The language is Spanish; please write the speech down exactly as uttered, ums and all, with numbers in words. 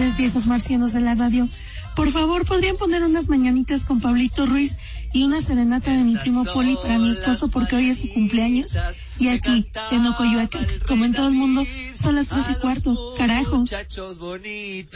tardes, viejos marcianos de la radio. Por favor, ¿podrían poner unas mañanitas con Pablito Ruiz y una serenata de mi primo Poli para mi esposo porque hoy es su cumpleaños? Y aquí, en Ocoyoacán, como en todo el mundo, son las tres y cuarto. Carajo.